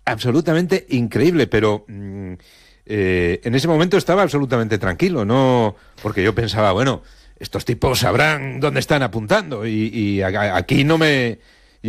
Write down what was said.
absolutamente increíble, pero en ese momento estaba absolutamente tranquilo, no, porque yo pensaba, bueno, estos tipos sabrán dónde están apuntando y aquí